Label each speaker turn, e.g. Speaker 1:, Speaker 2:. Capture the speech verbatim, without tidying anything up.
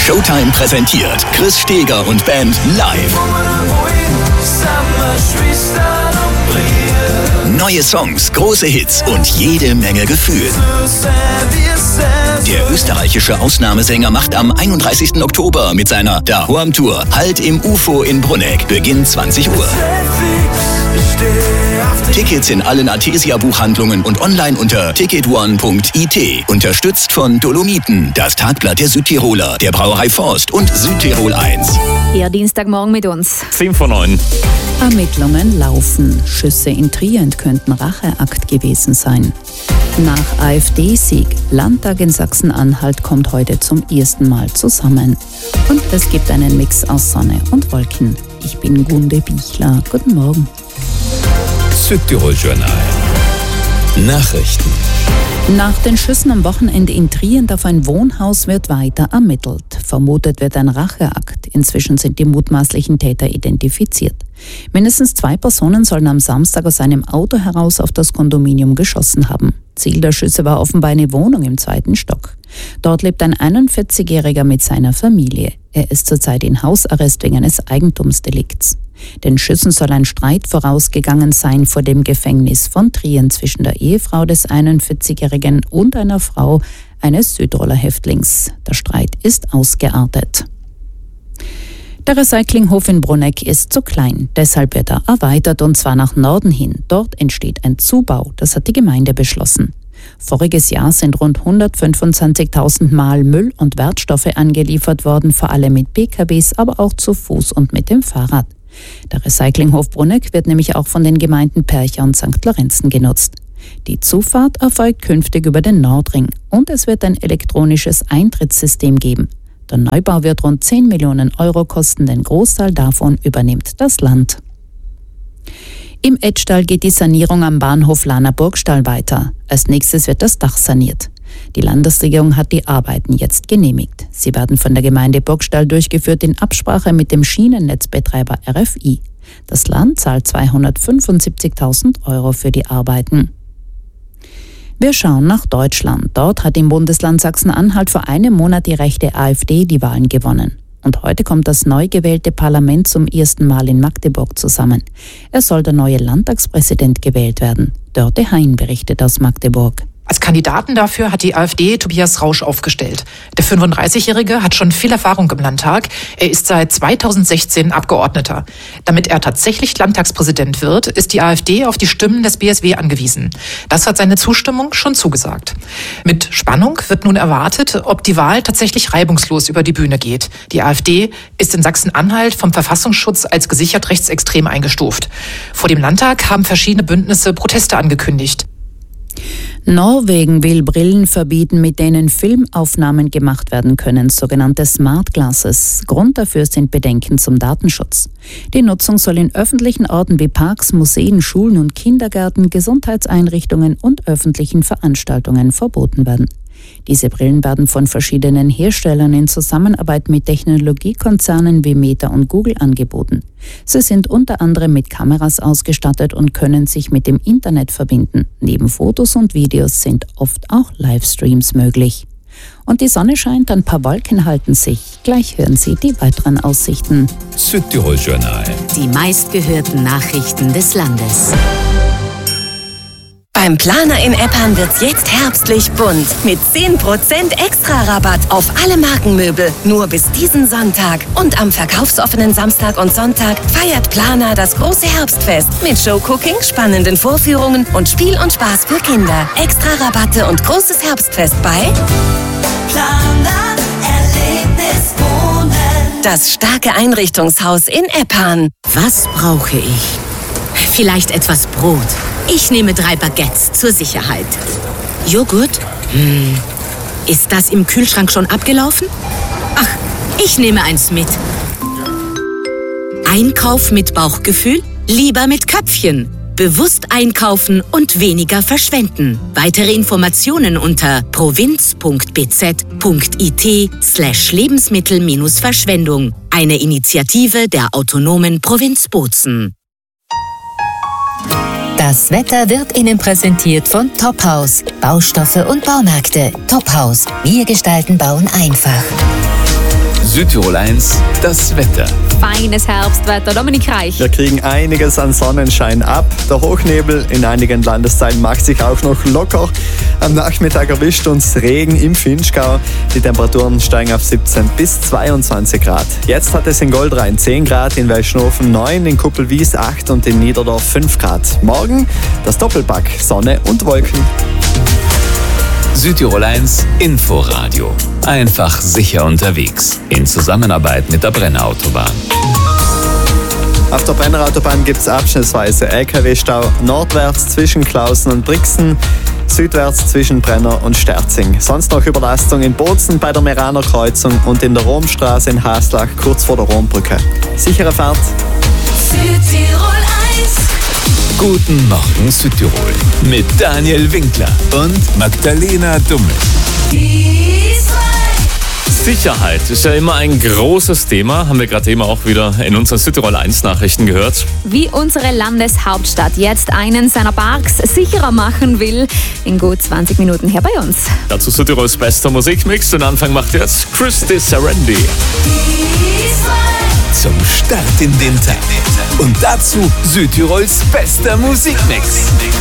Speaker 1: Showtime präsentiert Chris Steger und Band live. Neue Songs, große Hits und jede Menge Gefühl. Der österreichische Ausnahmesänger macht am einunddreißigsten Oktober mit seiner Dahoam Tour Halt im U F O in Brunegg, Beginn zwanzig Uhr. Tickets in allen Artesia-Buchhandlungen und online unter ticket one punkt i t. Unterstützt von Dolomiten, das Tagblatt der Südtiroler, der Brauerei Forst und Südtirol eins.
Speaker 2: Ja, Dienstagmorgen mit uns.
Speaker 3: zehn vor neun.
Speaker 4: Ermittlungen laufen. Schüsse in Trient könnten Racheakt gewesen sein. Nach AfD-Sieg, Landtag in Sachsen-Anhalt kommt heute zum ersten Mal zusammen. Und es gibt einen Mix aus Sonne und Wolken. Ich bin Gunde Bichler. Guten Morgen.
Speaker 5: Südtirol Journal. Nachrichten.
Speaker 4: Nach den Schüssen am Wochenende in Trient auf ein Wohnhaus wird weiter ermittelt. Vermutet wird ein Racheakt. Inzwischen sind die mutmaßlichen Täter identifiziert. Mindestens zwei Personen sollen am Samstag aus einem Auto heraus auf das Kondominium geschossen haben. Ziel der Schüsse war offenbar eine Wohnung im zweiten Stock. Dort lebt ein einundvierzigjähriger mit seiner Familie. Er ist zurzeit in Hausarrest wegen eines Eigentumsdelikts. Den Schüssen soll ein Streit vorausgegangen sein vor dem Gefängnis von Trient zwischen der Ehefrau des einundvierzigjährigen und einer Frau eines Südtiroler Häftlings. Der Streit ist ausgeartet. Der Recyclinghof in Brunegg ist zu klein, deshalb wird er erweitert und zwar nach Norden hin. Dort entsteht ein Zubau, das hat die Gemeinde beschlossen. Voriges Jahr sind rund hundertfünfundzwanzigtausend Mal Müll und Wertstoffe angeliefert worden, vor allem mit P K Ws, aber auch zu Fuß und mit dem Fahrrad. Der Recyclinghof Brunegg wird nämlich auch von den Gemeinden Percha und Sankt Lorenzen genutzt. Die Zufahrt erfolgt künftig über den Nordring und es wird ein elektronisches Eintrittssystem geben. Der Neubau wird rund zehn Millionen Euro kosten, den Großteil davon übernimmt das Land. Im Etschtal geht die Sanierung am Bahnhof Lahner Burgstall weiter. Als nächstes wird das Dach saniert. Die Landesregierung hat die Arbeiten jetzt genehmigt. Sie werden von der Gemeinde Burgstall durchgeführt in Absprache mit dem Schienennetzbetreiber R F I. Das Land zahlt zweihundertfünfundsiebzigtausend Euro für die Arbeiten. Wir schauen nach Deutschland. Dort hat im Bundesland Sachsen-Anhalt vor einem Monat die rechte AfD die Wahlen gewonnen. Und heute kommt das neu gewählte Parlament zum ersten Mal in Magdeburg zusammen. Es soll der neue Landtagspräsident gewählt werden. Dörte Hein berichtet aus Magdeburg.
Speaker 6: Als Kandidaten dafür hat die AfD Tobias Rausch aufgestellt. Der fünfunddreißigjährige hat schon viel Erfahrung im Landtag. Er ist seit zweitausendsechzehn Abgeordneter. Damit er tatsächlich Landtagspräsident wird, ist die AfD auf die Stimmen des B S W angewiesen. Das hat seine Zustimmung schon zugesagt. Mit Spannung wird nun erwartet, ob die Wahl tatsächlich reibungslos über die Bühne geht. Die AfD ist in Sachsen-Anhalt vom Verfassungsschutz als gesichert rechtsextrem eingestuft. Vor dem Landtag haben verschiedene Bündnisse Proteste angekündigt.
Speaker 4: Norwegen will Brillen verbieten, mit denen Filmaufnahmen gemacht werden können, sogenannte Smart Glasses. Grund dafür sind Bedenken zum Datenschutz. Die Nutzung soll in öffentlichen Orten wie Parks, Museen, Schulen und Kindergärten, Gesundheitseinrichtungen und öffentlichen Veranstaltungen verboten werden. Diese Brillen werden von verschiedenen Herstellern in Zusammenarbeit mit Technologiekonzernen wie Meta und Google angeboten. Sie sind unter anderem mit Kameras ausgestattet und können sich mit dem Internet verbinden. Neben Fotos und Videos sind oft auch Livestreams möglich. Und die Sonne scheint, ein paar Wolken halten sich. Gleich hören Sie die weiteren Aussichten.
Speaker 5: Südtirol Journal.
Speaker 7: Die meistgehörten Nachrichten des Landes.
Speaker 8: Beim Planer in Eppan wird's jetzt herbstlich bunt. Mit zehn Prozent extra Rabatt auf alle Markenmöbel. Nur bis diesen Sonntag. Und am verkaufsoffenen Samstag und Sonntag feiert Planer das große Herbstfest. Mit Showcooking, spannenden Vorführungen und Spiel und Spaß für Kinder. Extra Rabatte und großes Herbstfest bei
Speaker 9: Planer Erlebnis Wohnen.
Speaker 8: Das starke Einrichtungshaus in Eppan.
Speaker 7: Was brauche ich? Vielleicht etwas Brot. Ich nehme drei Baguettes zur Sicherheit. Joghurt? Hm. Ist das im Kühlschrank schon abgelaufen? Ach, ich nehme eins mit. Einkauf mit Bauchgefühl? Lieber mit Köpfchen. Bewusst einkaufen und weniger verschwenden. Weitere Informationen unter provinz punkt b z punkt i t slash Lebensmittel-Verschwendung. Eine Initiative der autonomen Provinz Bozen.
Speaker 10: Das Wetter wird Ihnen präsentiert von Tophaus. Baustoffe und Baumärkte. Tophaus. Wir gestalten Bauen einfach.
Speaker 5: Südtirol eins, das Wetter.
Speaker 2: Feines Herbstwetter. Dominik Reich.
Speaker 3: Wir kriegen einiges an Sonnenschein ab. Der Hochnebel in einigen Landesteilen macht sich auch noch locker. Am Nachmittag erwischt uns Regen im Vinschgau. Die Temperaturen steigen auf siebzehn bis zweiundzwanzig Grad. Jetzt hat es in Goldrhein zehn Grad, in Weißschnofen neun, in Kuppelwies acht und in Niederdorf fünf Grad. Morgen das Doppelpack Sonne und Wolken.
Speaker 5: Südtirol eins Inforadio. Einfach sicher unterwegs. In Zusammenarbeit mit der Brenner Autobahn.
Speaker 3: Auf der Brenner Autobahn gibt es abschnittsweise L K W-Stau nordwärts zwischen Klausen und Brixen, südwärts zwischen Brenner und Sterzing. Sonst noch Überlastung in Bozen bei der Meraner Kreuzung und in der Romstraße in Haslach kurz vor der Rombrücke. Sichere Fahrt.
Speaker 9: Südtirol eins.
Speaker 5: Guten Morgen Südtirol. Mit Daniel Winkler und Magdalena Dummel.
Speaker 9: Die zwei.
Speaker 11: Sicherheit ist ja immer ein großes Thema, haben wir gerade eben auch wieder in unseren Südtirol eins Nachrichten gehört.
Speaker 2: Wie unsere Landeshauptstadt jetzt einen seiner Parks sicherer machen will, in gut zwanzig Minuten hier bei uns.
Speaker 11: Dazu Südtirols bester Musikmix. Den Anfang macht jetzt Christy Serendi.
Speaker 9: Die zwei.
Speaker 5: Zum Start in den Tag. Und dazu Südtirols bester Musikmix.